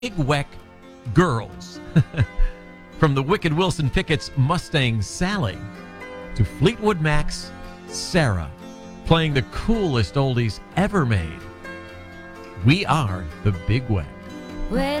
Big Weck Girls. From the Wicked Wilson Pickett's Mustang Sally to Fleetwood Mac's Sarah, playing the coolest oldies ever made. We are the Big Weck. Well,